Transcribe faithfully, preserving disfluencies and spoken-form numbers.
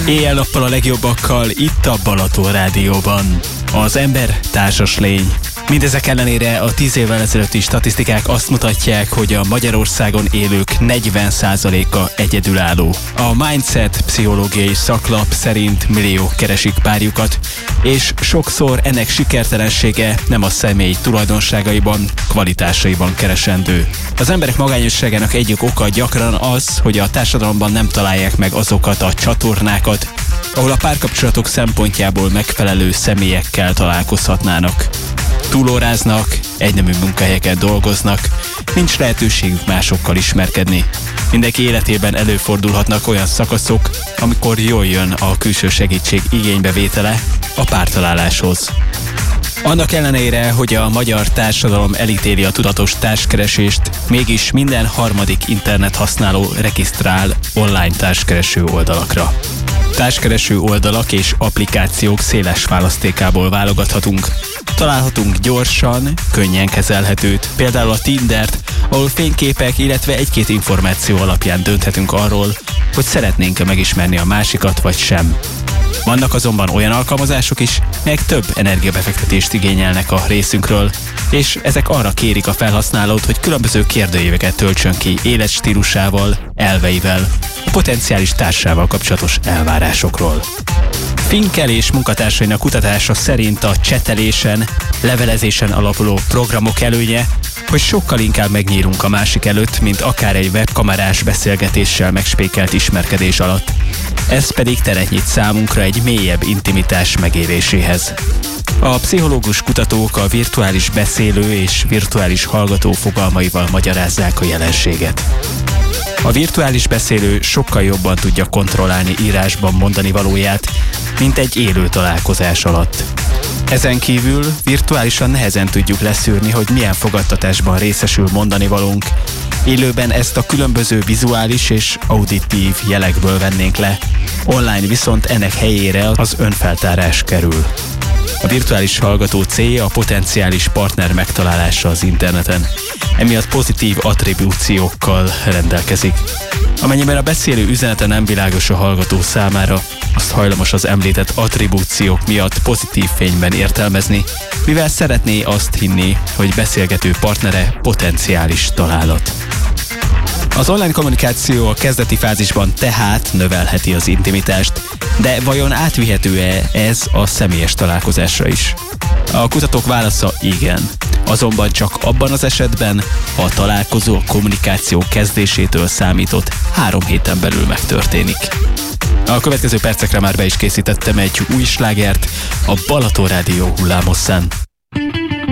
Éjjel-nappal a legjobbakkal itt a Balaton Rádióban. Az ember társas lény. Mindezek ellenére a tíz évvel ezelőtti statisztikák azt mutatják, hogy a Magyarországon élők negyven százaléka egyedülálló. A Mindset pszichológiai szaklap szerint milliók keresik párjukat, és sokszor ennek sikertelensége nem a személy tulajdonságaiban, kvalitásaiban keresendő. Az emberek magányosságának egyik oka gyakran az, hogy a társadalomban nem találják meg azokat a csatornákat, ahol a párkapcsolatok szempontjából megfelelő személyekkel találkozhatnának. Túlóráznak, egynemű munkahelyeken dolgoznak, nincs lehetőségük másokkal ismerkedni. Mindenki életében előfordulhatnak olyan szakaszok, amikor jól jön a külső segítség igénybevétele a pártaláláshoz. Annak ellenére, hogy a magyar társadalom elítéli a tudatos társkeresést, mégis minden harmadik internet használó regisztrál online társkereső oldalakra. Társkereső oldalak és applikációk széles választékából válogathatunk. Találhatunk gyorsan, könnyen kezelhetőt, például a Tindert, ahol fényképek, illetve egy-két információ alapján dönthetünk arról, hogy szeretnénk-e megismerni a másikat vagy sem. Vannak azonban olyan alkalmazások is, melyek több energiabefektetést igényelnek a részünkről, és ezek arra kérik a felhasználót, hogy különböző kérdőíveket töltsön ki életstílusával, elveivel, a potenciális társával kapcsolatos elvárásokról. Finkel és munkatársainak kutatása szerint a csetelésen, levelezésen alapuló programok előnye, hogy sokkal inkább megnyírunk a másik előtt, mint akár egy webkamerás beszélgetéssel megspékelt ismerkedés alatt. Ez pedig teret nyit számunkra egy mélyebb intimitás megéléséhez. A pszichológus kutatók a virtuális beszélő és virtuális hallgató fogalmaival magyarázzák a jelenséget. A virtuális beszélő sokkal jobban tudja kontrollálni írásban mondani valóját, mint egy élő találkozás alatt. Ezen kívül virtuálisan nehezen tudjuk leszűrni, hogy milyen fogadtatásban részesül mondani valónk. Élőben ezt a különböző vizuális és auditív jelekből vennénk le, online viszont ennek helyére az önfeltárás kerül. A virtuális hallgató célja a potenciális partner megtalálása az interneten. Emiatt pozitív attribúciókkal rendelkezik. Amennyiben a beszélő üzenete nem világos a hallgató számára, azt hajlamos az említett attribúciók miatt pozitív fényben értelmezni, mivel szeretné azt hinni, hogy beszélgető partnere potenciális találat. Az online kommunikáció a kezdeti fázisban tehát növelheti az intimitást, de vajon átvihető-e ez a személyes találkozásra is? A kutatók válasza igen, azonban csak abban az esetben, ha a találkozó a kommunikáció kezdésétől számított három héten belül megtörténik. A következő percekre már be is készítettem egy új slágert a Balaton Rádió hullámhosszán.